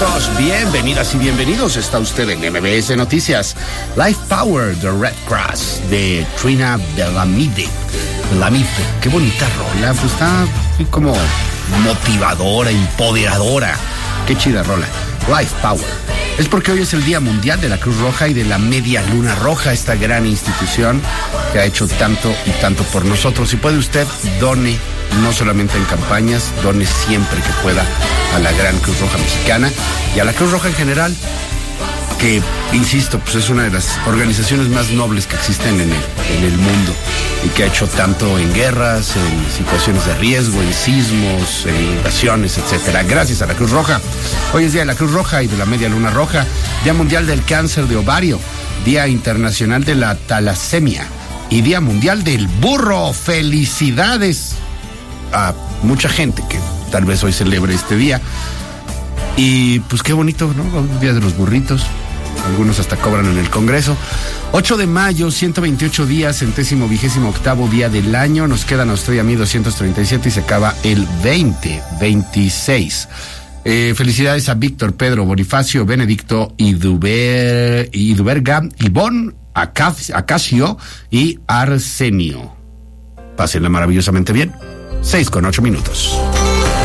todos bienvenidas y bienvenidos. Está usted en MBS Noticias. Life Power de Red Cross de Trina Belamide. Qué bonita rola, pues está como motivadora, empoderadora. Qué chida rola. Life Power. Es porque hoy es el Día Mundial de la Cruz Roja y de la Media Luna Roja, esta gran institución que ha hecho tanto y tanto por nosotros. Si puede usted, done, no solamente en campañas, done siempre que pueda a la Gran Cruz Roja Mexicana y a la Cruz Roja en general, que, insisto, pues es una de las organizaciones más nobles que existen en el mundo y que ha hecho tanto en guerras, en situaciones de riesgo, en sismos, en invasiones, etcétera. Gracias a la Cruz Roja. Hoy es Día de la Cruz Roja y de la Media Luna Roja, Día Mundial del Cáncer de Ovario, Día Internacional de la Talasemia y Día Mundial del Burro. ¡Felicidades a mucha gente que tal vez hoy celebre este día! Y pues qué bonito, ¿no? Día de los burritos. Algunos hasta cobran en el Congreso. 8 de mayo, 128 días, 128º día del año. Nos quedan a usted y a mí 237 y se acaba el 2026. Felicidades a Víctor, Pedro, Bonifacio, Benedicto, Iduberga, Ivonne, Acacio y Arsenio. Pásenla maravillosamente bien. 6:08 minutos.